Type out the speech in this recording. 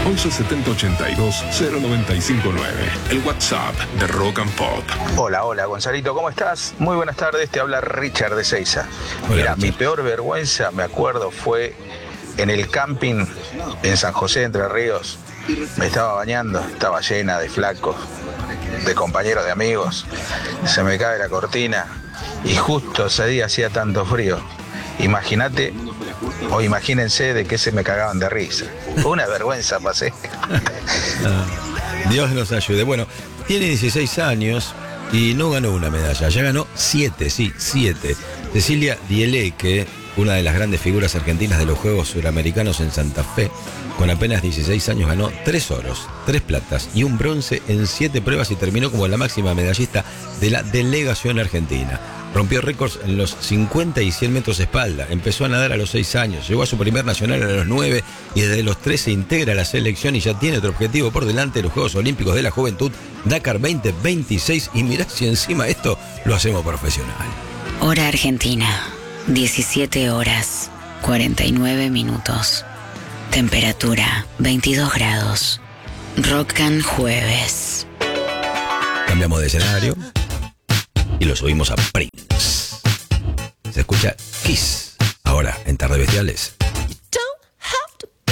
11 70 82 0959. El WhatsApp de Rock and Pop. Hola, Gonzalito, ¿cómo estás? Muy buenas tardes, te habla Richard de Seiza. Mira, mi peor vergüenza, me acuerdo, fue en el camping en San José, Entre Ríos. Me estaba bañando, estaba llena de flacos, de compañeros, de amigos. Se me cae la cortina y justo ese día hacía tanto frío. Imagínate, o imagínense de qué se me cagaban de risa. Una vergüenza pasé. Dios nos ayude. Bueno, tiene 16 años y no ganó una medalla, ya ganó 7, sí, 7. Cecilia Dieleque, una de las grandes figuras argentinas de los Juegos Suramericanos en Santa Fe, con apenas 16 años ganó 3 oros, 3 platas y un bronce en 7 pruebas y terminó como la máxima medallista de la delegación argentina. Rompió récords en los 50 y 100 metros de espalda. Empezó a nadar a los 6 años, llegó a su primer nacional a los 9 y desde los 13 se integra a la selección y ya tiene otro objetivo por delante, los Juegos Olímpicos de la Juventud, Dakar 2026. Y mirá si encima esto lo hacemos profesional. Hora Argentina, 17 horas, 49 minutos. Temperatura, 22 grados. Rock and Jueves. Cambiamos de escenario y lo subimos a Prince. Se escucha Kiss ahora en Tardes Bestiales.